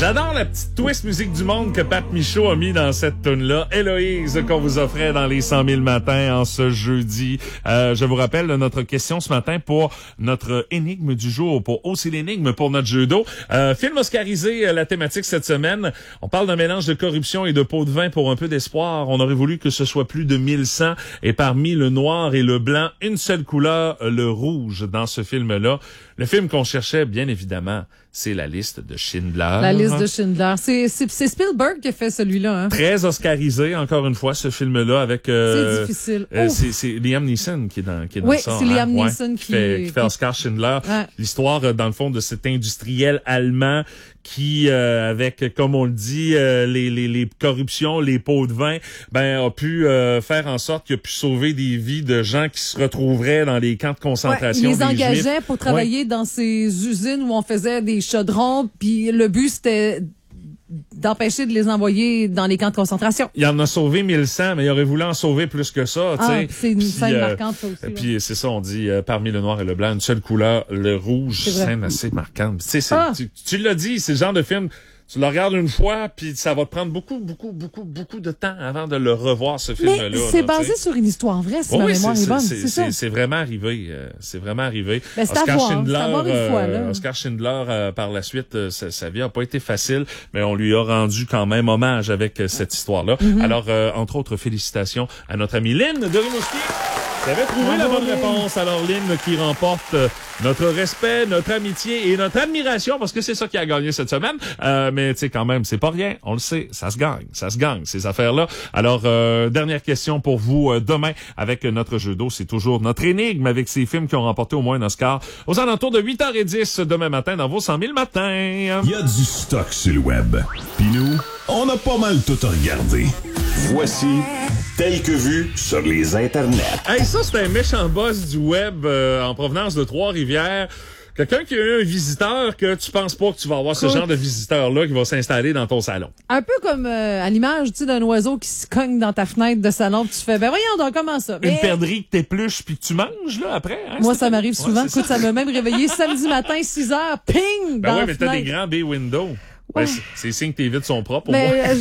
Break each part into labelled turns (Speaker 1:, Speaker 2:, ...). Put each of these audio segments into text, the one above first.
Speaker 1: J'adore la petite twist musique du monde que Pat Michaud a mis dans cette tune-là. Héloïse, qu'on vous offrait dans les 100 000 matins en ce jeudi. Je vous rappelle notre question ce matin pour notre énigme du jour, pour aussi l'énigme pour notre jeu d'eau. Film oscarisé, la thématique cette semaine. On parle d'un mélange de corruption et de pot de vin pour un peu d'espoir. On aurait voulu que ce soit plus de 1100 et parmi le noir et le blanc, une seule couleur, le rouge dans ce film-là. Le film qu'on cherchait, bien évidemment, c'est La liste de Schindler.
Speaker 2: La liste de Schindler. C'est Spielberg qui a fait celui-là. Hein?
Speaker 1: Très oscarisé, encore une fois, ce film-là, avec...
Speaker 2: c'est difficile.
Speaker 1: C'est Liam Neeson qui est dans
Speaker 2: oui,
Speaker 1: ça.
Speaker 2: Oui, c'est Liam Neeson
Speaker 1: qui fait Oscar Schindler. Ouais. L'histoire, dans le fond, de cet industriel allemand qui, avec, comme on le dit, les corruptions, les pots de vin, a pu faire en sorte qu'il a pu sauver des vies de gens qui se retrouveraient dans les camps de concentration.
Speaker 2: Ouais, il les engageait pour travailler dans ces usines où on faisait des chaudrons, puis le but, c'était d'empêcher de les envoyer dans les camps de concentration.
Speaker 1: Il en a sauvé 1100, mais il aurait voulu en sauver plus que ça.
Speaker 2: C'est une scène marquante, ça aussi.
Speaker 1: Puis c'est ça, on dit, parmi le noir et le blanc, une seule couleur, le rouge, scène assez marquante. Tu l'as dit, c'est le genre de film... Tu le regardes une fois, puis ça va te prendre beaucoup de temps avant de le revoir, ce film-là.
Speaker 2: Mais c'est basé sur une histoire vraie, si ma mémoire est bonne.
Speaker 1: C'est vraiment arrivé. C'est vraiment arrivé.
Speaker 2: Ben,
Speaker 1: Oscar Schindler, par la suite, sa vie a pas été facile, mais on lui a rendu quand même hommage avec cette histoire-là. Mm-hmm. Alors, entre autres, félicitations à notre amie Lynn de Rimouski. Vous avez trouvé la bonne réponse. Alors, Lynn qui remporte notre respect, notre amitié et notre admiration, parce que c'est ça qui a gagné cette semaine. Mais tu sais, quand même, c'est pas rien. On le sait, ça se gagne, ces affaires-là. Alors, dernière question pour vous demain avec notre jeu d'eau. C'est toujours notre énigme avec ces films qui ont remporté au moins un Oscar. Aux alentours de 8h10 demain matin dans vos 100 000 matins.
Speaker 3: Il y a du stock sur le web. Puis nous, on a pas mal tout à regarder. Voici Tel que vu sur les internets.
Speaker 1: Hey, ça, c'est un méchant boss du web en provenance de Trois-Rivières. Quelqu'un qui a eu un visiteur que tu penses pas que tu vas avoir ce genre de visiteur-là qui va s'installer dans ton salon.
Speaker 2: Un peu comme à l'image, tu sais, d'un oiseau qui se cogne dans ta fenêtre de salon, puis tu fais, voyons donc, comment ça?
Speaker 1: Une perdrix que t'épluches puis que tu manges, là, après. Hein,
Speaker 2: moi, ça m'arrive souvent. Écoute, ça m'a même réveillé samedi matin, 6h, ping!
Speaker 1: Ben ouais, mais t'as des grands bay windows. Ouais. Ben, c'est signe que tes vitres sont propres.
Speaker 2: Mais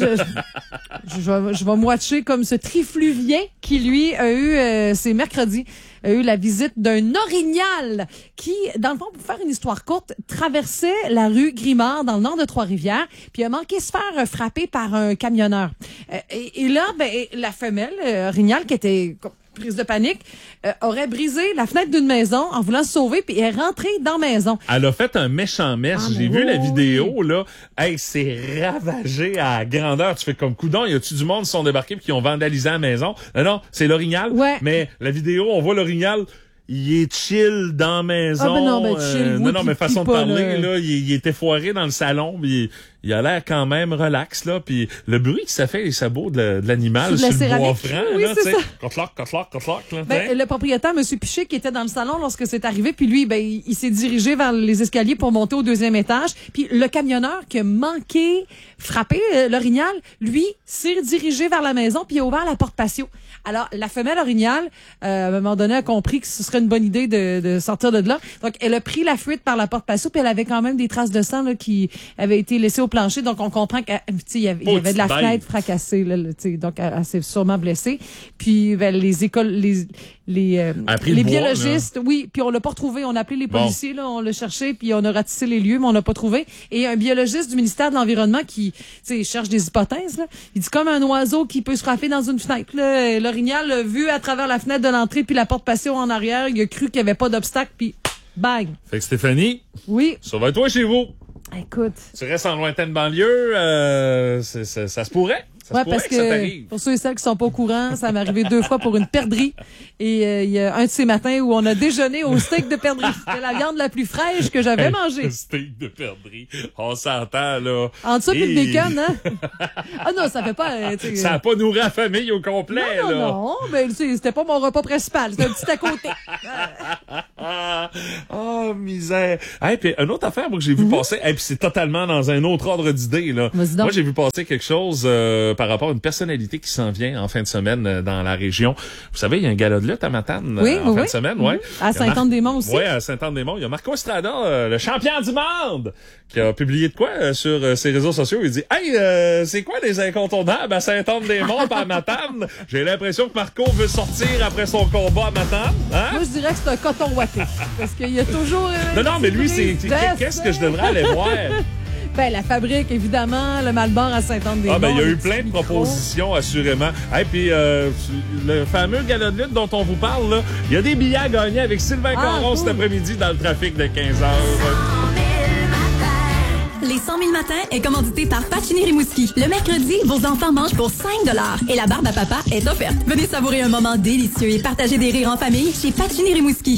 Speaker 2: je vais me watcher comme ce trifluvien qui, lui, a eu, c'est mercredi, a eu la visite d'un orignal qui, dans le fond, pour faire une histoire courte, traversait la rue Grimard dans le nord de Trois-Rivières, puis a manqué de se faire frapper par un camionneur. Et là, la femelle orignal qui était prise de panique, aurait brisé la fenêtre d'une maison en voulant se sauver, puis est rentrée dans la maison.
Speaker 1: Elle a fait un méchant mess. J'ai vu la vidéo, là. Hey, c'est ravagé à grandeur. Tu fais comme coudon. Y a-tu du monde qui sont débarqués puis qui ont vandalisé la maison? Non, c'est l'orignal.
Speaker 2: Ouais.
Speaker 1: Mais la vidéo, on voit l'orignal. Il est chill dans la maison.
Speaker 2: Chill.
Speaker 1: Non, mais façon de parler, là, il était foiré dans le salon, puis il a l'air quand même relax, là, puis le bruit que ça fait les sabots de l'animal sur le bois franc,
Speaker 2: oui,
Speaker 1: là,
Speaker 2: tu sais.
Speaker 1: Cotlac, là.
Speaker 2: Le propriétaire, M. Pichet, qui était dans le salon lorsque c'est arrivé, puis lui, il s'est dirigé vers les escaliers pour monter au 2e étage, puis le camionneur qui a manqué frapper l'orignal, lui, s'est dirigé vers la maison, puis il a ouvert la porte patio. Alors, la femelle orignal, à un moment donné, a compris que ce serait une bonne idée de sortir de là. Donc, elle a pris la fuite par la porte patio, puis elle avait quand même des traces de sang là, qui avaient été laissées au plancher. Donc, on comprend qu'il y avait de la fenêtre fracassée. Là, donc, elle s'est sûrement blessée. Puis, les écoles... les biologistes, oui, puis on l'a pas retrouvé. On a appelé les policiers, là, on l'a cherché, puis on a ratissé les lieux, mais on l'a pas trouvé. Et un biologiste du ministère de l'Environnement qui, cherche des hypothèses, là, il dit comme un oiseau qui peut se frapper dans une fenêtre. Là, l'orignal l'a vu à travers la fenêtre de l'entrée, puis la porte patio en arrière, il a cru qu'il y avait pas d'obstacle, puis bang.
Speaker 1: Fait que Stéphanie,
Speaker 2: oui,
Speaker 1: surveille-toi chez vous.
Speaker 2: Écoute,
Speaker 1: tu restes en lointaine banlieue, ça se pourrait.
Speaker 2: Ouais, parce que pour ceux et celles qui sont pas au courant, ça m'est arrivé 2 fois pour une perdrix. Et il y a un de ces matins où on a déjeuné au steak de perdrix. C'était la viande la plus fraîche que j'avais mangée.
Speaker 1: Le steak de perdrix. On s'entend, là.
Speaker 2: En dessous, puis le bacon, hein? Ah non, ça fait pas...
Speaker 1: ça a pas nourri la famille au complet, là.
Speaker 2: Non, mais c'était pas mon repas principal. C'était un petit à côté.
Speaker 1: Oh, misère. Hey, puis une autre affaire, moi, que j'ai vu passer, et puis c'est totalement dans un autre ordre d'idée, là. Moi, j'ai vu passer quelque chose par rapport à une personnalité qui s'en vient en fin de semaine dans la région. Vous savez, il y a un gala de lutte à Matane en fin de semaine. Ouais.
Speaker 2: À Sainte-Anne-des-Monts aussi.
Speaker 1: Oui, à Sainte-Anne-des-Monts. Il y a Marco Estrada, le champion du monde, qui a publié de quoi sur ses réseaux sociaux. Il dit « Hey, c'est quoi les incontournables à Sainte-Anne-des-Monts et à Matane? J'ai l'impression que Marco veut sortir après son combat à Matane. Hein? »
Speaker 2: Moi, je dirais que c'est un coton ouaté. Parce qu'il y a toujours...
Speaker 1: non, mais lui, qu'est-ce que je devrais aller voir?
Speaker 2: Ben, la fabrique, évidemment, le Malbord à Sainte-Anne-des-Monts.
Speaker 1: Il y a eu plein de propositions, assurément. Et puis, le fameux gala de lutte dont on vous parle, là, il y a des billets à gagner avec Sylvain Caron cet après-midi dans le trafic de 15h.
Speaker 4: Les 100 000 matins est commandité par Pacini Rimouski. Le mercredi, vos enfants mangent pour 5 $ et la barbe à papa est offerte. Venez savourer un moment délicieux et partager des rires en famille chez Pacini Rimouski.